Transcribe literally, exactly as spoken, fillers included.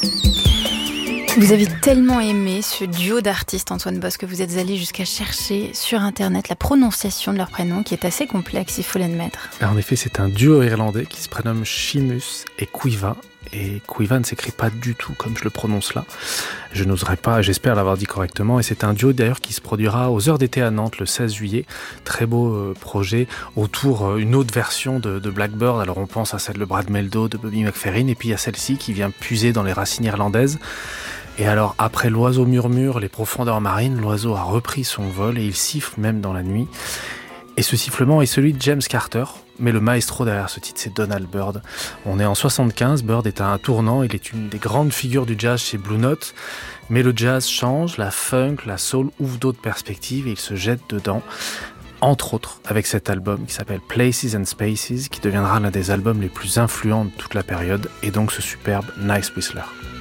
Vous avez tellement aimé ce duo d'artistes, Antoine Boss, que vous êtes allé jusqu'à chercher sur Internet la prononciation de leur prénom, qui est assez complexe, il faut l'admettre. En effet, c'est un duo irlandais qui se prénomme Seamus et Cuiva. Et Cuiva ne s'écrit pas du tout comme je le prononce là. Je n'oserais pas, j'espère l'avoir dit correctement. Et c'est un duo d'ailleurs qui se produira aux Heures d'été à Nantes le seize juillet. Très beau euh, projet autour euh, une autre version de, de Blackbird. Alors on pense à celle de Brad Meldo, de Bobby McFerrin. Et puis il y a celle-ci qui vient puiser dans les racines irlandaises. Et alors, après l'oiseau murmure les profondeurs marines, l'oiseau a repris son vol et il siffle même dans la nuit. Et ce sifflement est celui de James Carter, mais le maestro derrière ce titre, c'est Donald Byrd. On est en soixante-quinze, Byrd est à un tournant, il est une des grandes figures du jazz chez Blue Note, mais le jazz change, la funk, la soul ouvrent d'autres perspectives et il se jette dedans. Entre autres, avec cet album qui s'appelle Places and Spaces, qui deviendra l'un des albums les plus influents de toute la période, et donc ce superbe Nice Whistler.